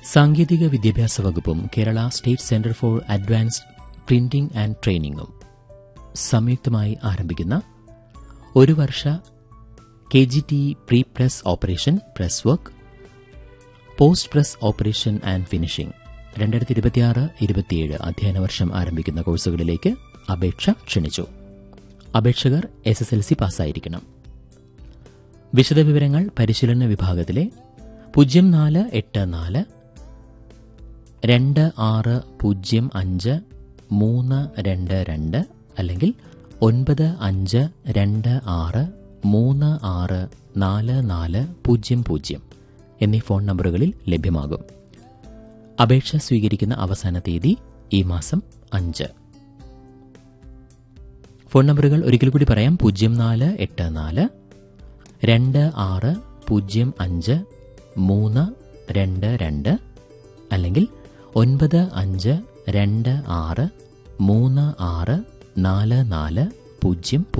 സാങ്കേതിക വിദ്യാഭ്യാസ വകുപ്പും Kerala state centre for advanced printing and ട്രെയിനിംഗും സംയുക്തമായി ആരംഭിക്കുന്ന ഒരു വർഷ KGT pre press operation press work, post press operation and finishing 2026-27 അധ്യയന വർഷം ആരംഭിക്കുന്ന കോഴ്സുകളിലേക്ക് അപേക്ഷ ക്ഷണിച്ചു. അപേക്ഷകർ SSLC പാസ്സായിരിക്കണം. വിശദവിവരങ്ങൾ പരിശീലന വിഭാഗത്തിലെ 0484 2605-322 അല്ലെങ്കിൽ 9526364400 എന്നീ ഫോൺ നമ്പറുകളിൽ ലഭ്യമാകും. അപേക്ഷ സ്വീകരിക്കുന്ന അവസാന തീയതി ഈ മാസം 5. ഫോൺ നമ്പറുകൾ ഒരിക്കൽ കൂടി പറയാം. 0484 2605-322 അല്ലെങ്കിൽ 9526364400.